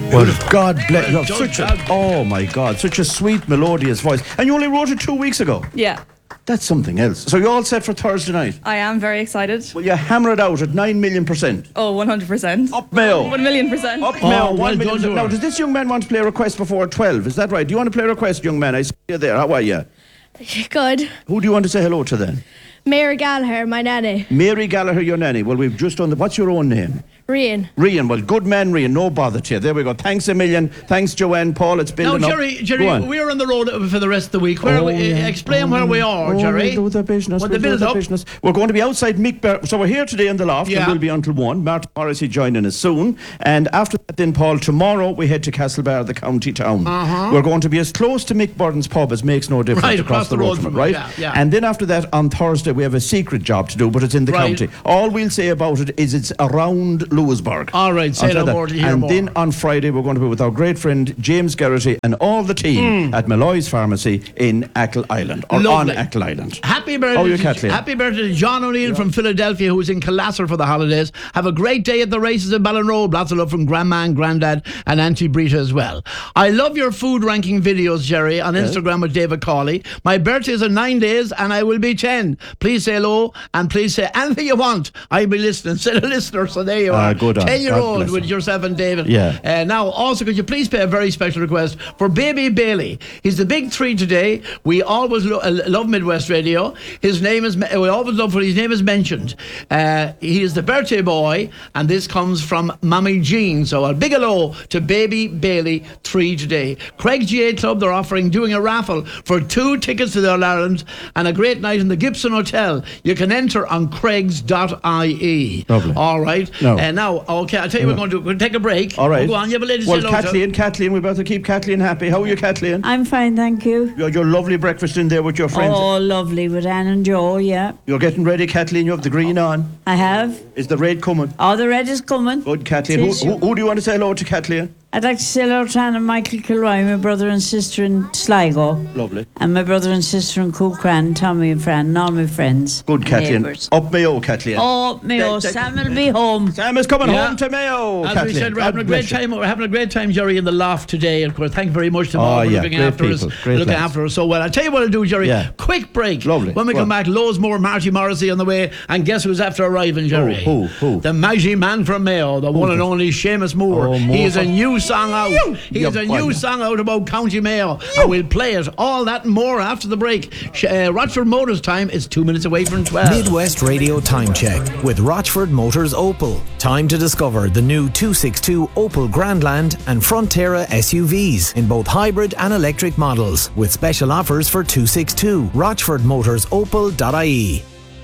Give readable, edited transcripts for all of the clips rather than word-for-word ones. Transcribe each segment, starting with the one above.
Well, God bless you. Oh my God, such a sweet, melodious voice. And you only wrote it 2 weeks ago. Yeah. That's something else. So you're all set for Thursday night? I am very excited. Well, you hammer it out at 9,000,000%. Oh, 100%. Up Mayo. 1,000,000%. Up Mayo. well done to her. Now, does this young man want to play a request before 12? Is that right? Do you want to play a request, young man? I see you there. How are you? Good. Who do you want to say hello to then? Mary Gallagher, my nanny. Mary Gallagher, your nanny. Well, we've just done the... What's your own name? Rian. Rian. Well, good man, Rian. No bother to you. There we go. Thanks a million. Thanks, Joanne. Paul, it's building Now, up. Jerry, we're on the road for the rest of the week. Explain where we are, Jerry. We'll do the business. We'll do the business. We're going to be outside Mick. So we're here today in the loft, and we'll be until 1. Martin Morrissey joining us soon. And after that, then, Paul, tomorrow we head to Castlebar, the county town. We're going to be as close to Mick Burton's pub as makes no difference right, across the road from it, right? Yeah. And then after that, on Thursday, we have a secret job to do, but it's in the county. All we'll say about it is it's around Lewisburg. All right, say no more to hear and more. then on Friday, we're going to be with our great friend James Garrity and all the team at Malloy's Pharmacy in Achill Island, or Lovely. on Achill Island. Happy birthday to John O'Neill from Philadelphia, who's in Collasser for the holidays. Have a great day at the races in Ballinrobe. Lots of love from Grandma and Grandad and Auntie Brita as well. I love your food ranking videos, Jerry, on Instagram with David Cawley. My birthday is in 9 days and I will be 10. Please say hello and please say anything you want. I'll be listening. Say the listener, so there you are. Good on. 10-year-old with yourself and David. Yeah. Now, also, could you please pay a very special request for Baby Bailey? He's the big 3 today. We always love Midwest Radio. His name is, we always love when his name is mentioned. He is the birthday boy, and this comes from Mommy Jean. So a big hello to Baby Bailey, 3 today. Craig GA Club, they're doing a raffle for 2 tickets to the All-Ireland and a great night in the Gibson Hotel. You can enter on craigs.ie. Lovely. All right. Now, okay, I'll tell you what we're going to do. We're going to take a break. All right. Go on. You have a lady Well, Kathleen, we better keep Kathleen happy. How are you, Kathleen? I'm fine, thank you. You had your lovely breakfast in there with your friends. Oh, lovely, with Anne and Joe, yeah. You're getting ready, Kathleen. You have the green on. I have. Is the red coming? Oh, the red is coming. Good, Kathleen. Who do you want to say hello to, Kathleen? I'd like to say hello to Anne and Michael Kilroy, my brother and sister in Sligo. Lovely. And my brother and sister in Coolcran, Tommy and Fran, and all my friends. Good, Kathleen. Neighbours. Up Mayo, Kathleen. Oh, Mayo. Sam will be home. Sam is coming home to Mayo, As Kathleen. we said, we're having a great time. We're having a great time, Jerry, in the loft today. Of course, thank you very much to Bob for looking after us. Looking after us so well. I'll tell you what I'll do, Jerry. Quick break. Lovely. When we come back, loads more Marty Morrissey on the way. And guess who's after arriving, Jerry? Who? The mighty man from Mayo, the one and only Seamus Moore. He has a new song out. He has a new song out about County Mayo. And we'll play it. All that and more after the break. Rochford Motors time is 2 minutes away from 12. Midwest Radio Time Check with Rochford Motors Opel. Time to discover the new 262 Opel Grandland and Frontera SUVs in both hybrid and electric models with special offers for 262. RochfordMotorsOpel.ie.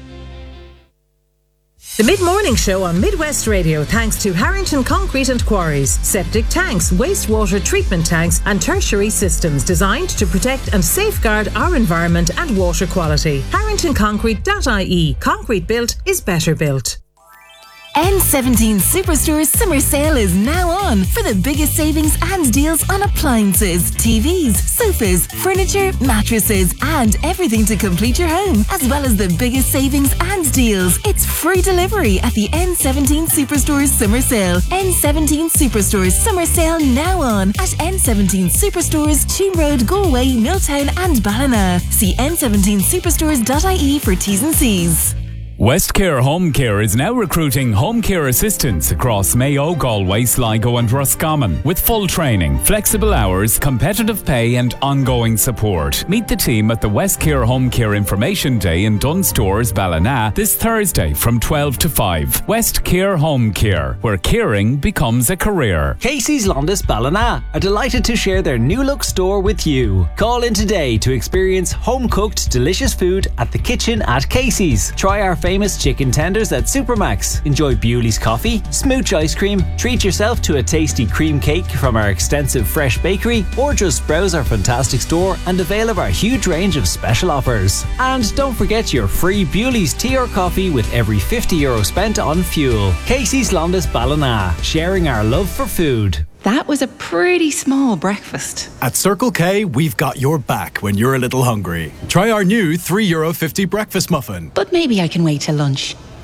The Mid-Morning Show on Midwest Radio thanks to Harrington Concrete and Quarries, septic tanks, wastewater treatment tanks and tertiary systems designed to protect and safeguard our environment and water quality. HarringtonConcrete.ie. Concrete built is better built. N17 Superstore's summer sale is now on for the biggest savings and deals on appliances, TVs, sofas, furniture, mattresses, and everything to complete your home, as well as the biggest savings and deals. It's free delivery at the N17 Superstore's summer sale. N17 Superstore's summer sale now on at N17 Superstores, Cheam Road, Galway, Milltown, and Ballina. See n17superstores.ie for T's and C's. Westcare Home Care is now recruiting home care assistants across Mayo, Galway, Sligo and Roscommon with full training, flexible hours, competitive pay and ongoing support. Meet the team at the Westcare Home Care Information Day in Dunstores, Ballina this Thursday from 12 to 5. Westcare Home Care, where caring becomes a career. Casey's Londis Ballina are delighted to share their new look store with you. Call in today to experience home-cooked delicious food at the kitchen at Casey's. Try our famous chicken tenders at Supermax. Enjoy Bewley's coffee, smooch ice cream, treat yourself to a tasty cream cake from our extensive fresh bakery, or just browse our fantastic store and avail of our huge range of special offers. And don't forget your free Bewley's tea or coffee with every €50 spent on fuel. Casey's Londis Ballina, sharing our love for food. That was a pretty small breakfast. At Circle K, we've got your back when you're a little hungry. Try our new €3.50 breakfast muffin. But maybe I can wait till lunch.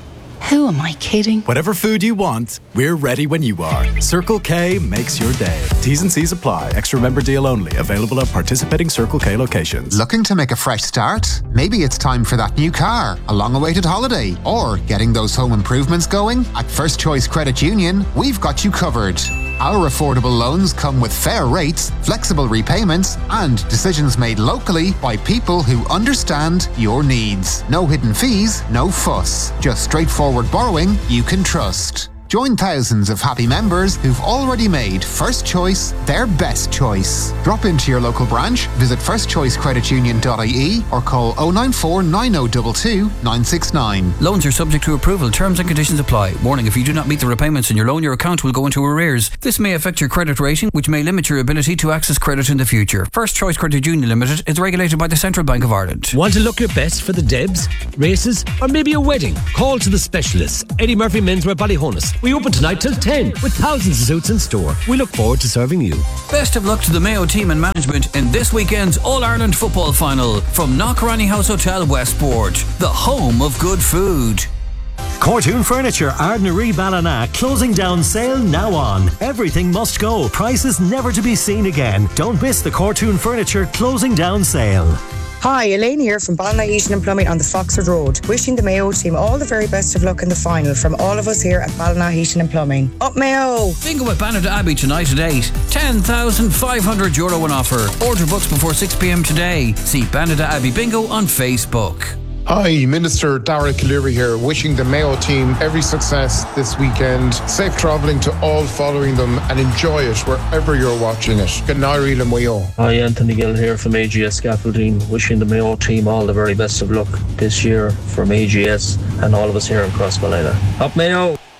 Who am I kidding? Whatever food you want, we're ready when you are. Circle K makes your day. T's and C's apply. Extra member deal only. Available at participating Circle K locations. Looking to make a fresh start? Maybe it's time for that new car, a long-awaited holiday, or getting those home improvements going? At First Choice Credit Union, we've got you covered. Our affordable loans come with fair rates, flexible repayments, and decisions made locally by people who understand your needs. No hidden fees, no fuss. Just straightforward borrowing you can trust. Join thousands of happy members who've already made First Choice their best choice. Drop into your local branch, visit firstchoicecreditunion.ie or call 094 9022 969. Loans are subject to approval. Terms and conditions apply. Warning, if you do not meet the repayments in your loan, your account will go into arrears. This may affect your credit rating, which may limit your ability to access credit in the future. First Choice Credit Union Limited is regulated by the Central Bank of Ireland. Want to look your best for the Debs, races, or maybe a wedding? Call to the specialists. Eddie Murphy Menswear Ballyhonus. We open tonight till 10 with thousands of suits in store. We look forward to serving you. Best of luck to the Mayo team and management in this weekend's All-Ireland football final from Knockranny House Hotel Westport, the home of good food. Cortoon Furniture, Ardnaree Ballina, closing down sale now on. Everything must go. Prices never to be seen again. Don't miss the Cortoon Furniture closing down sale. Hi, Elaine here from Ballina Heating and Plumbing on the Foxford Road. Wishing the Mayo team all the very best of luck in the final from all of us here at Ballina Heating and Plumbing. Up Mayo! Bingo at Bannata Abbey tonight at 8. €10,500 on offer. Order books before 6 p.m. today. See Bannata Abbey Bingo on Facebook. Hi, Minister Dara Cleary here, wishing the Mayo team every success this weekend. Safe travelling to all following them and enjoy it wherever you're watching it. Good night, Mayo. Hi, Anthony Gill here from AGS Scaffolding, wishing the Mayo team all the very best of luck this year from AGS and all of us here in Crossballina. Up Mayo!